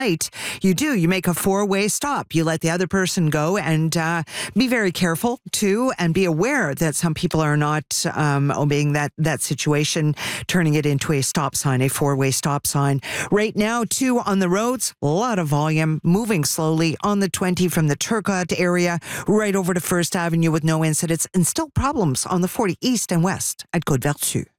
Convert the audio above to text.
You make a four-way stop. You let the other person go and be very careful too, and be aware that some people are not obeying that situation, turning it into a stop sign, a four-way stop sign. Right now, too, on the roads, a lot of volume, moving slowly on the 20 from the Turcotte area right over to First Avenue with no incidents, and still problems on the 40 east and west at Côte-Vertu.